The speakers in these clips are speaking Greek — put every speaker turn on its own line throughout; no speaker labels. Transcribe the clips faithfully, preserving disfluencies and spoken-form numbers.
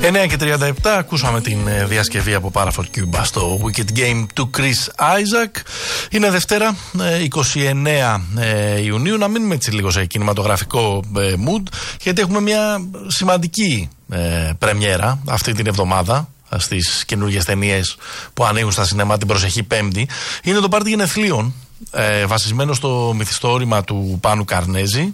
εννιά και τριάντα επτά ακούσαμε την διασκευή από Parafor Cuba στο Wicked Game του Chris Isaac. Είναι Δευτέρα, είκοσι εννέα Ιουνίου. Να μείνουμε έτσι λίγο σε κινηματογραφικό mood, γιατί έχουμε μια σημαντική πρεμιέρα αυτή την εβδομάδα στις καινούργιες ταινίες που ανοίγουν στα σινεμά την προσεχή Πέμπτη. Είναι το πάρτι γενεθλίων, βασισμένο στο μυθιστόρημα του Πάνου Καρνέζη,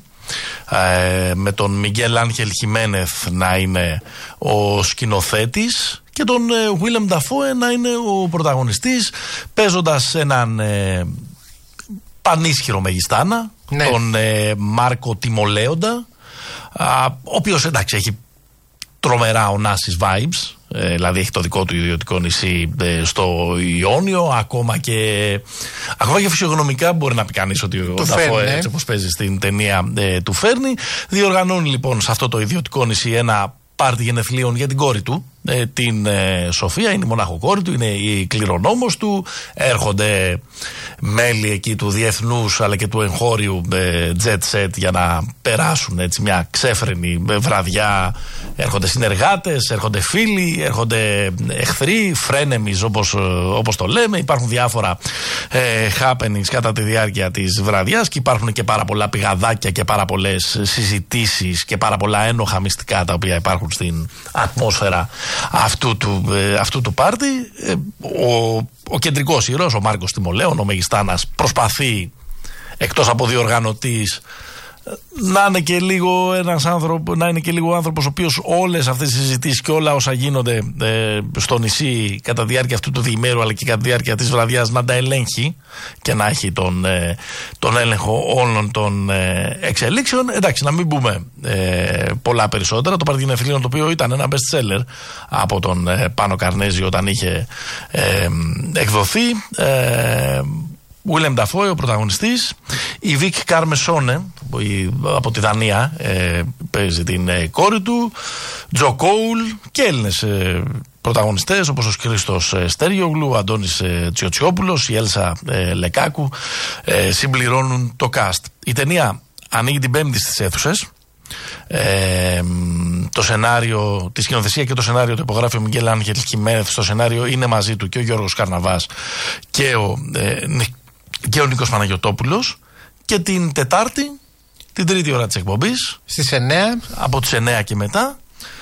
Ε, με τον Μιγγέλ Άγχελ Χιμένεθ να είναι ο σκηνοθέτης και τον Βίλεμ Νταφόε να είναι ο πρωταγωνιστής, παίζοντας έναν ε, πανίσχυρο μεγιστάνα, ναι. τον ε, Μάρκο Τιμολέοντα, α, ο οποίος εντάξει έχει τρομερά ονάσεις vibes, ε, δηλαδή έχει το δικό του ιδιωτικό νησί ε, στο Ιόνιο, ακόμα και, ακόμα και φυσιογνωμικά μπορεί να πει κανείς ότι ο Νταφόε, έτσι όπως παίζει στην ταινία, ε, του φέρνει. Διοργανώνει λοιπόν σε αυτό το ιδιωτικό νησί ένα πάρτι γενεθλίων για την κόρη του, ε, την ε, Σοφία, είναι η μονάχο κόρη του, είναι η κληρονόμος του. Έρχονται μέλη εκεί του διεθνούς αλλά και του εγχώριου ε, jet set για να περάσουν έτσι μια ξέφρενη βραδιά. Έρχονται συνεργάτες, έρχονται φίλοι, έρχονται εχθροί, frenemies όπως, όπως το λέμε. Υπάρχουν διάφορα ε, happenings κατά τη διάρκεια της βραδιάς και υπάρχουν και πάρα πολλά πηγαδάκια και πάρα πολλές συζητήσεις και πάρα πολλά ένοχα μυστικά τα οποία υπάρχουν στην ατμόσφαιρα αυτού του, ε, αυτού του πάρτι. Ε, ο, ο κεντρικός ήρωας, ο Μάρκος Τιμολέων, ο Μεγιστάνας, προσπαθεί εκτός από διοργανωτής να είναι και λίγο ένας άνθρωπο, να είναι και λίγο άνθρωπος ο οποίος όλες αυτές τις συζητήσεις και όλα όσα γίνονται ε, στο νησί κατά τη διάρκεια αυτού του διημέρου αλλά και κατά τη διάρκεια της βραδιάς να τα ελέγχει και να έχει τον, ε, τον έλεγχο όλων των ε, εξελίξεων. Εντάξει, να μην πούμε ε, πολλά περισσότερα. Το πάρτι γενεθλίων, το οποίο ήταν ένα best seller από τον ε, Πάνο Καρνέζη όταν είχε ε, εκδοθεί. Ε, Βίλεμ Νταφόε ο πρωταγωνιστής, η Βικ Καρμεσόνε από τη Δανία ε, παίζει την ε, κόρη του, Τζο Κόουλ και Έλληνες ε, πρωταγωνιστές όπως ο Χρήστος ε, Στέριογλου, ο Αντώνης ε, Τσιοτσιόπουλος, η Έλσα ε, Λεκάκου ε, συμπληρώνουν το cast. Η ταινία ανοίγει την Πέμπτη στις αίθουσες. Ε, το σενάριο, τη σκηνοθεσία και το σενάριο το υπογράφει ο Μιγγέλ Άγχελ Χιμένεθ. Στο σενάριο είναι μαζί του και ο Γιώργος Καρναβάς και ο ε, και ο Νίκος Παναγιωτόπουλος. Και την Τετάρτη, την τρίτη ώρα της εκπομπής,
στις εννέα,
από τις εννέα και μετά,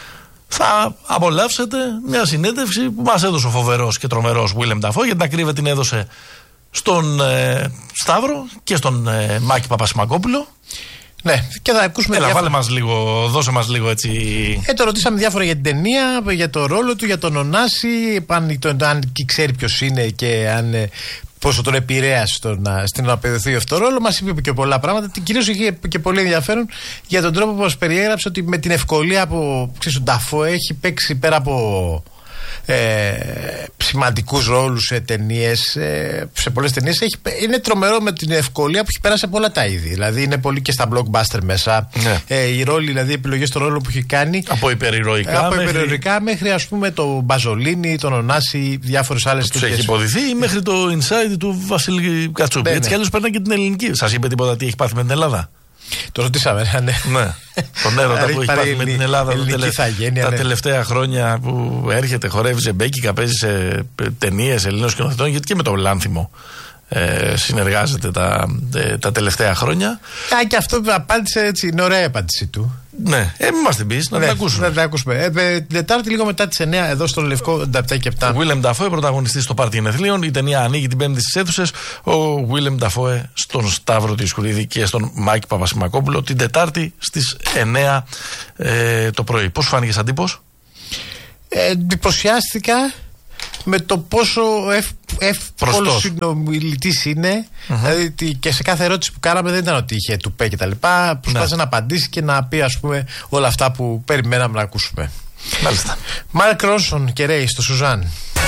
θα απολαύσετε μια συνέντευξη που μας έδωσε ο φοβερός και τρομερός Βίλεμ Νταφόε. Για την ακρίβεια την έδωσε στον ε, Σταύρο και στον ε, Μάκη Παπασημακόπουλο. Ναι, και θα ακούσουμε. Έλα, διάφορα... βάλε μας λίγο, δώσε μας λίγο έτσι.
Ε, το ρωτήσαμε διάφορα για την ταινία, για το ρόλο του, για τον Ωνάση, αν, αν ξέρει ποιος είναι και αν. Πόσο τον επηρέασε στην να απεδοθεί αυτό το ρόλο. Μας είπε και πολλά πράγματα. Κυρίως είχε και πολύ ενδιαφέρον για τον τρόπο που μας περιέγραψε ότι με την ευκολία που ξέρεις, ο Νταφόε έχει παίξει πέρα από ε, σημαντικούς ρόλους σε ταινίες, ε, σε πολλές ταινίες. Έχει, είναι τρομερό με την ευκολία που έχει περάσει από όλα τα είδη. Δηλαδή είναι πολύ και στα blockbuster μέσα. Ναι. Ε, οι ρόλοι, δηλαδή οι επιλογές των ρόλων που έχει κάνει.
Από υπερηρωικά.
Από μέχρι... υπερηρωικά μέχρι ας πούμε το Μπαζολίνι, τον Ωνάση, διάφορες άλλες
ταινίες. Τους έχει υποδηθεί ή μέχρι το Inside του Βασίλη Κατσούπη. Έτσι κι αλλιώς παίρνει και την ελληνική. Σας είπε τίποτα τι έχει πάθει με την Ελλάδα?
Το ρωτήσαμε, ναι.
ναι. Τον έρωτα που έχει πάθει με την Ελλάδα τα τελευταία χρόνια που έρχεται, χορεύει σε μπέκικα, παίζει σε ταινίες Ελλήνων σκηνοθετών, γιατί και με το Λάνθιμο ε, συνεργάζεται τα, ε, τα τελευταία χρόνια.
Α, και αυτό που απάντησε έτσι, είναι ωραία η απάντησή του.
Ναι, ε, μην μας την πεις, να ναι, την ακούσουμε.
Να την ακούσουμε. Ε, την Τετάρτη λίγο μετά τις εννέα εδώ στο Λευκό επτά και επτά.
Ο Βίλεμ Νταφόε, πρωταγωνιστής στο πάρτι γενεθλίων. Η ταινία ανοίγει την Πέμπτη στις αίθουσες. Ο Βίλεμ Νταφόε στον Σταύρο Τισκουρίδη και στον Μάκη Παπασημακόπουλο την Τετάρτη στις εννέα ε, το πρωί. Πώς σου φάνηκε σαν τύπος?
Ε, εντυπωσιάστηκα με το πόσο εύκολο συνομιλητής είναι. Mm-hmm. Δηλαδή και σε κάθε ερώτηση που κάναμε δεν ήταν ότι είχε τουπέ και τα λοιπά. Προσπάθησε να απαντήσει και να πει, ας πούμε, όλα αυτά που περιμέναμε να ακούσουμε.
Μάλιστα.
Μάρκ Ρόνσον και Ρέι στο Σουζάν.